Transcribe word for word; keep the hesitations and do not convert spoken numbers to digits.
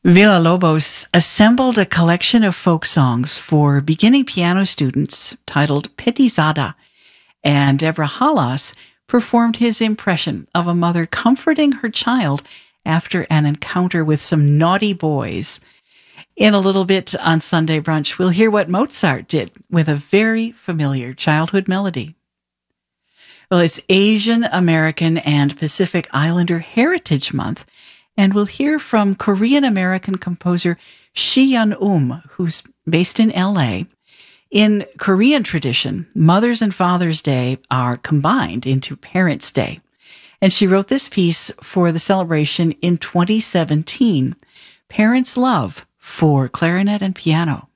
Villa-Lobos assembled a collection of folk songs for beginning piano students titled Petizada, and Deborah Halas performed his impression of a mother comforting her child after an encounter with some naughty boys. In a little bit on Sunday Brunch, we'll hear what Mozart did with a very familiar childhood melody. Well, it's Asian American and Pacific Islander Heritage Month, and we'll hear from Korean-American composer Shi Yun-um, who's based in L A. In Korean tradition, Mother's and Father's Day are combined into Parents' Day. And she wrote this piece for the celebration in twenty seventeen, Parents' Love, for clarinet and piano.